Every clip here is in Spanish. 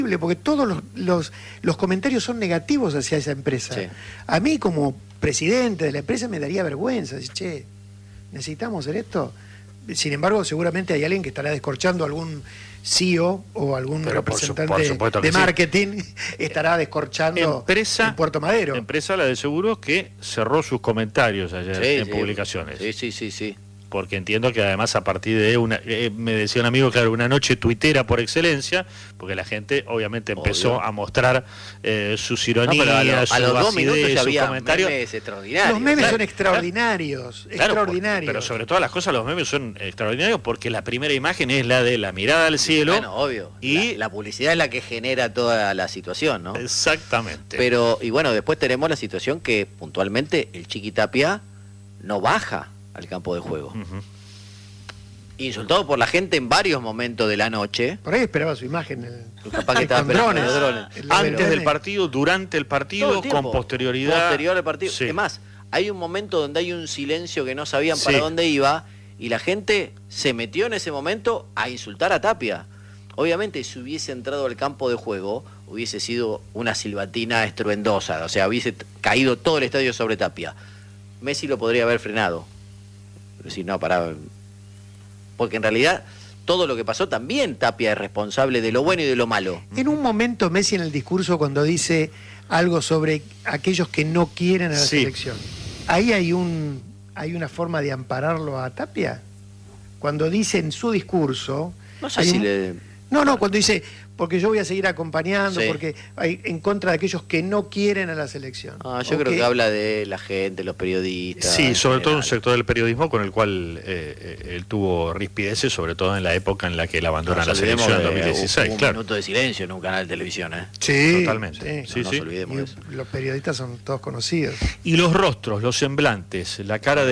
porque todos los comentarios son negativos hacia esa empresa. Sí. A mí como presidente de la empresa me daría vergüenza decir, che, ¿necesitamos hacer esto? Sin embargo, seguramente hay alguien que estará descorchando, algún CEO o algún representante de marketing estará descorchando en Puerto Madero. Empresa, la de seguros, que cerró sus comentarios ayer en publicaciones. Sí. Porque entiendo que además a partir de me decía un amigo, claro, una noche tuitera por excelencia, porque la gente obviamente empezó a mostrar sus ironías, a los 2 minutos ya sus había comentarios. memes extraordinarios. Los memes son extraordinarios, extraordinarios. Pero sobre todas las cosas los memes son extraordinarios porque la primera imagen es la de la mirada al cielo. Bueno, obvio. Y la publicidad es la que genera toda la situación, ¿no? Exactamente. Pero, y bueno, después tenemos la situación que puntualmente el Chiqui Tapia no baja al campo de juego. Insultado por la gente en varios momentos de la noche. Por ahí esperaba su imagen. Capaz que estaba esperando los drones. Antes del partido, durante el partido, con posterioridad. Posterior al partido. Sí. Es más, hay un momento donde hay un silencio que no sabían para dónde iba y la gente se metió en ese momento a insultar a Tapia. Obviamente, si hubiese entrado al campo de juego, hubiese sido una silbatina estruendosa. O sea, hubiese caído todo el estadio sobre Tapia. Messi lo podría haber frenado. Pero si no, paraba. Porque en realidad todo lo que pasó también Tapia es responsable de lo bueno y de lo malo. En un momento Messi en el discurso cuando dice algo sobre aquellos que no quieren a la selección, ahí hay una forma de ampararlo a Tapia. Cuando dice en su discurso... No sé si cuando dice, porque yo voy a seguir acompañando, porque hay en contra de aquellos que no quieren a la selección. Yo creo que habla de la gente, los periodistas. Sí, sobre todo un sector del periodismo con el cual él tuvo rispideces, sobre todo en la época en la que él abandona la selección en 2016. Hubo un minuto de silencio en un canal de televisión, ¿eh? Sí, totalmente. Sí. No nos olvidemos de eso. Los periodistas son todos conocidos. Y los rostros, los semblantes, la cara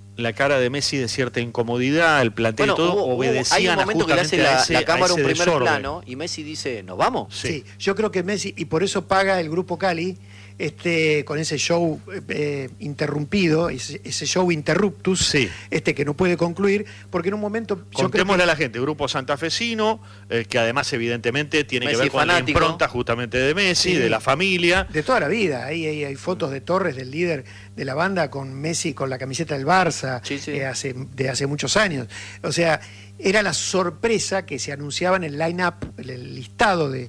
de Messi de cierta incomodidad, el planteo y todo, obedecían hay un momento que le hace la cámara un primer desorden. Plano y Messi dice, ¿nos vamos? Sí, yo creo que Messi, y por eso paga el Grupo Cali, con ese show interrumpido, ese show interruptus, que no puede concluir, porque en un momento... Contémosle a la gente, Grupo Santafesino, que además evidentemente tiene Messi que ver con fanático. la impronta justamente de Messi, de la familia. De toda la vida, ahí hay fotos de Torres, del líder de la banda, con Messi con la camiseta del Barça, de hace muchos años. O sea, era la sorpresa que se anunciaba en el line-up, el listado de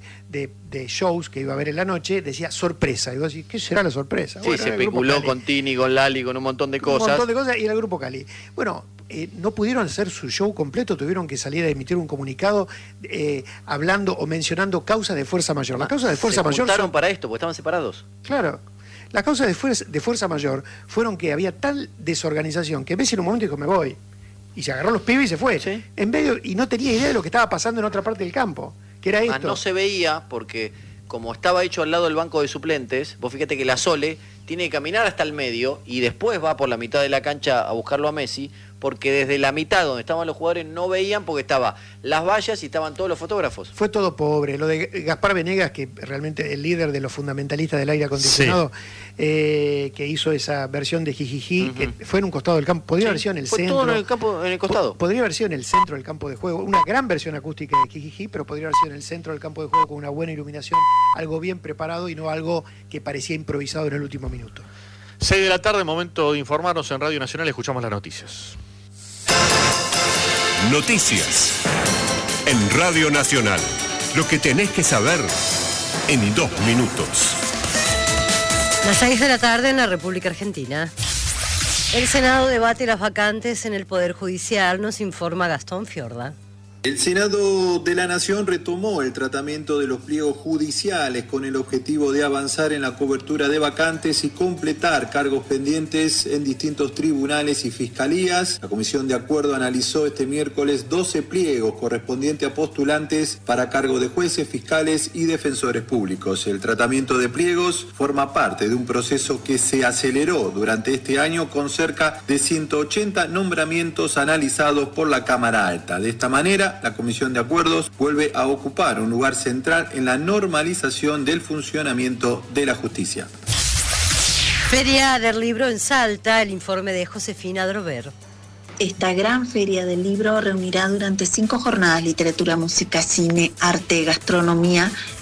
shows que iba a haber en la noche, decía sorpresa. Y vos decís, ¿qué será la sorpresa? Sí, se especuló con Tini, con Lali, con un montón de cosas. Un montón de cosas, y era el Grupo Cali. Bueno, no pudieron hacer su show completo, tuvieron que salir a emitir un comunicado hablando o mencionando causas de fuerza mayor. Las causas de fuerza mayor... Se juntaron para esto, porque estaban separados. Claro. Las causas de fuerza mayor fueron que había tal desorganización que Messi en un momento dijo, me voy. Y se agarró los pibes y se fue. Sí. Y no tenía idea de lo que estaba pasando en otra parte del campo, que era esto. No se veía porque, como estaba hecho al lado del banco de suplentes, vos fíjate que la Sole tiene que caminar hasta el medio y después va por la mitad de la cancha a buscarlo a Messi, porque desde la mitad donde estaban los jugadores no veían porque estaban las vallas y estaban todos los fotógrafos. Fue todo pobre. Lo de Gaspar Venegas, que realmente el líder de los fundamentalistas del aire acondicionado, que hizo esa versión de Jijiji, que fue en un costado del campo. Podría haber sido en el centro. Todo en el campo, en el costado. Podría haber sido en el centro del campo de juego. Una gran versión acústica de Jijiji, pero podría haber sido en el centro del campo de juego con una buena iluminación, algo bien preparado y no algo que parecía improvisado en el último minuto. 6 de la tarde, momento de informarnos en Radio Nacional. Escuchamos las noticias. Noticias en Radio Nacional. Lo que tenés que saber en 2 minutos. Las 6 de la tarde en la República Argentina. El Senado debate las vacantes en el Poder Judicial, nos informa Gastón Fiorda. El Senado de la Nación retomó el tratamiento de los pliegos judiciales con el objetivo de avanzar en la cobertura de vacantes y completar cargos pendientes en distintos tribunales y fiscalías. La Comisión de Acuerdo analizó este miércoles 12 pliegos correspondientes a postulantes para cargo de jueces, fiscales y defensores públicos. El tratamiento de pliegos forma parte de un proceso que se aceleró durante este año con cerca de 180 nombramientos analizados por la Cámara Alta. De esta manera, la Comisión de Acuerdos vuelve a ocupar un lugar central en la normalización del funcionamiento de la justicia. Feria del Libro en Salta, el informe de Josefina Drover. Esta gran feria del libro reunirá durante 5 jornadas literatura, música, cine, arte, gastronomía